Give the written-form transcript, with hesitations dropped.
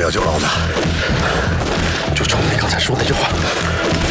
没有救老大，就冲你刚才说那句话。